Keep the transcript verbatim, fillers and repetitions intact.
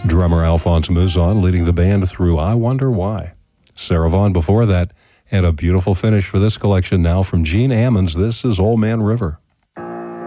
Drummer Alphonse Mouzon leading the band through I Wonder Why. Sarah Vaughan before that, and a beautiful finish for this collection now from Gene Ammons. This is Old Man River.